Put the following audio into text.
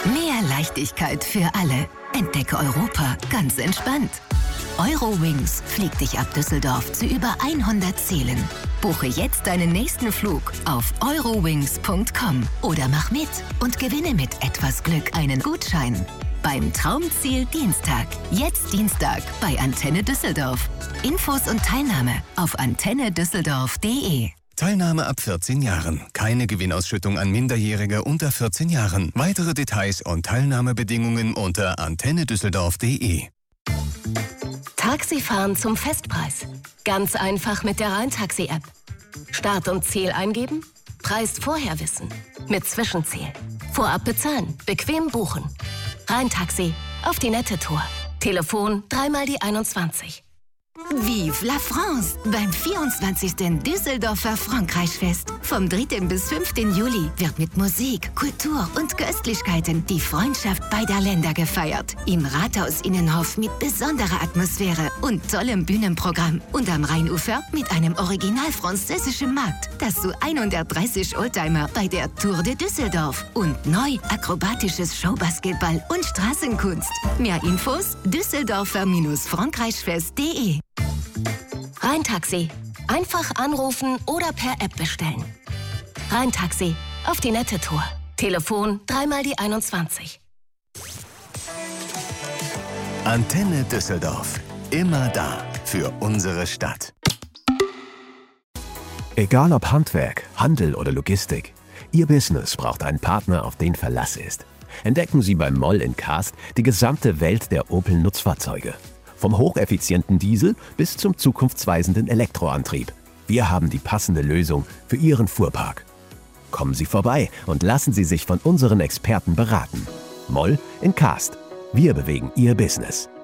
Mehr Leichtigkeit für alle. Entdecke Europa ganz entspannt. Eurowings fliegt dich ab Düsseldorf zu über 100 Zielen. Buche jetzt deinen nächsten Flug auf eurowings.com oder mach mit und gewinne mit etwas Glück einen Gutschein. Beim Traumziel Dienstag. Jetzt Dienstag bei Antenne Düsseldorf. Infos und Teilnahme auf antennedüsseldorf.de. Teilnahme ab 14 Jahren. Keine Gewinnausschüttung an Minderjährige unter 14 Jahren. Weitere Details und Teilnahmebedingungen unter antennedüsseldorf.de. Taxifahren zum Festpreis. Ganz einfach mit der Rhein-Taxi-App. Start und Ziel eingeben, Preis vorher wissen. Mit Zwischenziel. Vorab bezahlen, bequem buchen. Rhein-Taxi, auf die nette Tour. Telefon 3 mal die 21. Vive la France beim 24. Düsseldorfer Frankreichfest. Vom 3. bis 5. Juli wird mit Musik, Kultur und Köstlichkeiten die Freundschaft beider Länder gefeiert. Im Rathaus-Innenhof mit besonderer Atmosphäre und tollem Bühnenprogramm. Und am Rheinufer mit einem original französischen Markt. Dazu 130 Oldtimer bei der Tour de Düsseldorf. Und neu akrobatisches Showbasketball und Straßenkunst. Mehr Infos düsseldorfer-frankreichfest.de. Rhein-Taxi. Einfach anrufen oder per App bestellen. Rhein-Taxi, auf die nette Tour. Telefon 3 mal die 21. Antenne Düsseldorf. Immer da für unsere Stadt. Egal ob Handwerk, Handel oder Logistik, Ihr Business braucht einen Partner, auf den Verlass ist. Entdecken Sie beim Moll in Cast die gesamte Welt der Opel-Nutzfahrzeuge. Vom hocheffizienten Diesel bis zum zukunftsweisenden Elektroantrieb. Wir haben die passende Lösung für Ihren Fuhrpark. Kommen Sie vorbei und lassen Sie sich von unseren Experten beraten. Moll in Cast. Wir bewegen Ihr Business.